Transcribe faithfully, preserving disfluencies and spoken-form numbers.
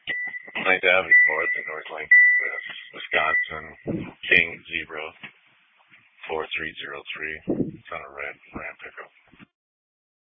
ninth Avenue North in North Lake, Wisconsin, King Zebra four three zero three. It's on a red Ram pickup.